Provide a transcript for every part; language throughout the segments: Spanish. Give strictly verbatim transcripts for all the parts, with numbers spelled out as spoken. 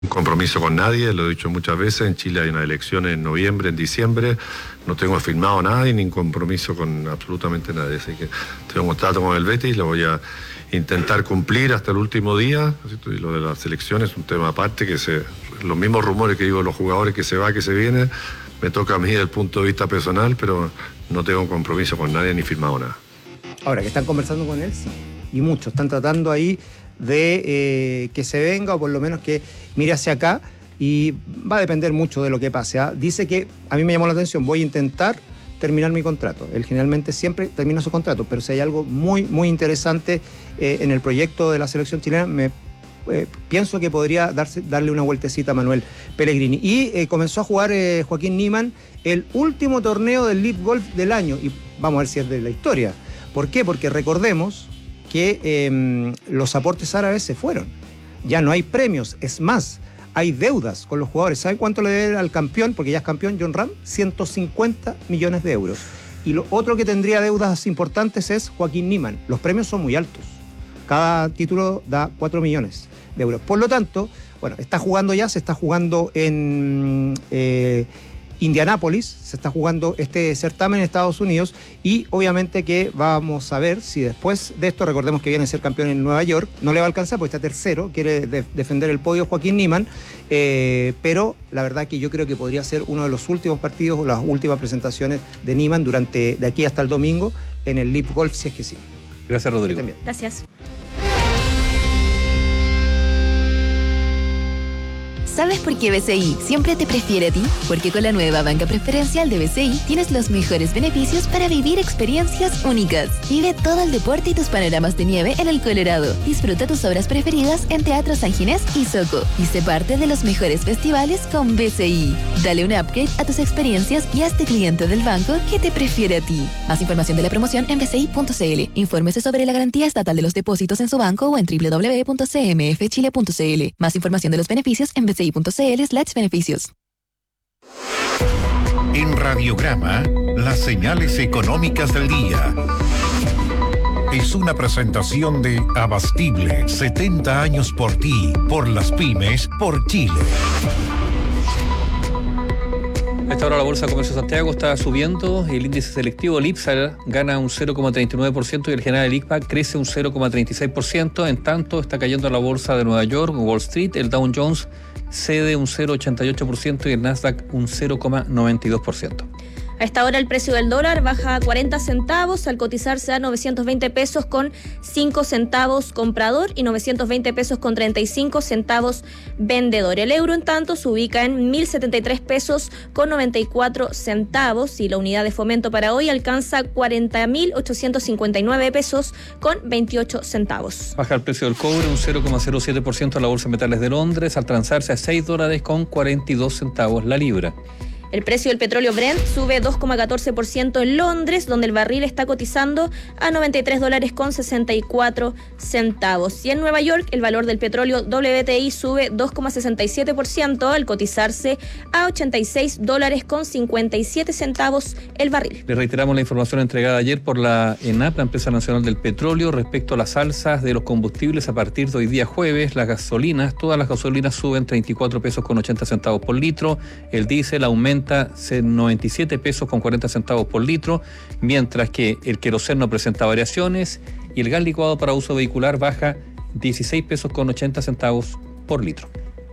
compromiso con nadie, lo he dicho muchas veces. En Chile hay unas elecciones en noviembre, en diciembre. No tengo firmado nada y ni compromiso con absolutamente nadie. Así que tengo un contrato con el Betis y lo voy a intentar cumplir hasta el último día. Y lo de las elecciones es un tema aparte, que se, los mismos rumores que digo los jugadores, que se va, que se viene, me toca a mí desde el punto de vista personal, pero no tengo un compromiso con nadie ni firmado nada. Ahora, que están conversando con él, sí. Y muchos están tratando ahí de eh, que se venga, o por lo menos que mire hacia acá, y va a depender mucho de lo que pase, ¿eh? Dice que, a mí me llamó la atención, voy a intentar terminar mi contrato. Él generalmente siempre termina su contrato, pero si hay algo muy, muy interesante eh, en el proyecto de la selección chilena, me eh, pienso que podría darse, darle una vueltecita a Manuel Pellegrini. Y eh, comenzó a jugar eh, Joaquín Niemann el último torneo del Leap Golf del año, y vamos a ver si es de la historia. ¿Por qué? Porque recordemos que eh, los aportes árabes se fueron. Ya no hay premios, es más, hay deudas con los jugadores. ¿Saben cuánto le debe al campeón? Porque ya es campeón Jon Rahm, ciento cincuenta millones de euros. Y lo otro que tendría deudas importantes es Joaquín Niemann. Los premios son muy altos. Cada título da cuatro millones de euros. Por lo tanto, bueno, está jugando ya, se está jugando en eh, Indianápolis, se está jugando este certamen en Estados Unidos, y obviamente que vamos a ver si después de esto, recordemos que viene a ser campeón en Nueva York, no le va a alcanzar porque está tercero, quiere de- defender el podio Joaquín Niemann, eh, pero la verdad que yo creo que podría ser uno de los últimos partidos o las últimas presentaciones de Niemann durante de aquí hasta el domingo en el Leap Golf, si es que sí. Gracias, Rodrigo. Gracias. ¿Sabes por qué B C I siempre te prefiere a ti? Porque con la nueva banca preferencial de B C I tienes los mejores beneficios para vivir experiencias únicas. Vive todo el deporte y tus panoramas de nieve en el Colorado. Disfruta tus obras preferidas en Teatro San Ginés y Soco. Y sé parte de los mejores festivales con B C I. Dale un upgrade a tus experiencias y hazte cliente del banco que te prefiere a ti. Más información de la promoción en b c i punto c l. Infórmese sobre la garantía estatal de los depósitos en su banco o en w w w punto c m f chile punto c l. Más información de los beneficios en b c i punto c l slash beneficios. En Radiograma, las señales económicas del día. Es una presentación de Abastible, setenta años por ti, por las pymes, por Chile. A esta hora la Bolsa de Comercio de Santiago está subiendo, el índice selectivo, el IPSA, gana un cero coma treinta y nueve por ciento y el general, el I C P A, crece un cero coma treinta y seis por ciento. En tanto, está cayendo la Bolsa de Nueva York, Wall Street, el Dow Jones cede un cero coma ochenta y ocho por ciento y el Nasdaq un cero coma noventa y dos por ciento. A esta hora el precio del dólar baja cuarenta centavos al cotizarse a novecientos veinte pesos con cinco centavos comprador y novecientos veinte pesos con treinta y cinco centavos vendedor. El euro, en tanto, se ubica en mil setenta y tres pesos con noventa y cuatro centavos y la unidad de fomento para hoy alcanza cuarenta mil ochocientos cincuenta y nueve pesos con veintiocho centavos. Baja el precio del cobre un cero coma cero siete por ciento a la Bolsa de Metales de Londres al transarse a seis dólares con cuarenta y dos centavos la libra. El precio del petróleo Brent sube dos coma catorce por ciento en Londres, donde el barril está cotizando a noventa y tres dólares con sesenta y cuatro centavos. Y en Nueva York, el valor del petróleo W T I sube dos coma sesenta y siete por ciento al cotizarse a ochenta y seis dólares con cincuenta y siete centavos el barril. Le reiteramos la información entregada ayer por la ENAP, la Empresa Nacional del Petróleo, respecto a las alzas de los combustibles a partir de hoy día jueves. Las gasolinas, todas las gasolinas suben treinta y cuatro pesos con ochenta centavos por litro. El diésel aumenta noventa y siete pesos con cuarenta centavos por litro, mientras que el queroseno no presenta variaciones y el gas licuado para uso vehicular baja dieciséis pesos con ochenta centavos por litro.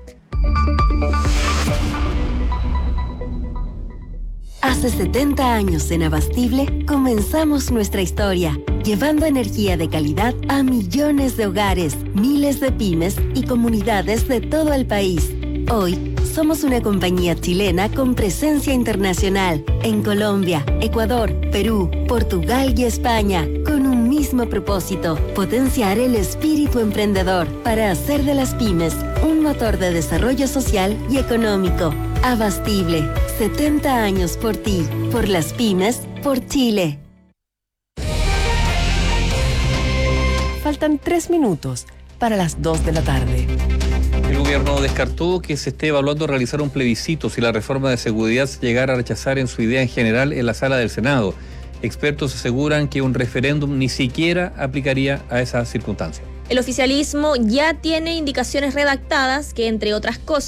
Hace setenta años en Abastible comenzamos nuestra historia, llevando energía de calidad a millones de hogares, miles de pymes y comunidades de todo el país. Hoy somos una compañía chilena con presencia internacional en Colombia, Ecuador, Perú, Portugal y España, con un mismo propósito: potenciar el espíritu emprendedor para hacer de las pymes un motor de desarrollo social y económico. Abastible, setenta años por ti, por las pymes, por Chile. Faltan tres minutos para las dos de la tarde. El gobierno descartó que se esté evaluando realizar un plebiscito si la reforma de seguridad se llegara a rechazar en su idea en general en la sala del Senado. Expertos aseguran que un referéndum ni siquiera aplicaría a esa circunstancia. El oficialismo ya tiene indicaciones redactadas que, entre otras cosas,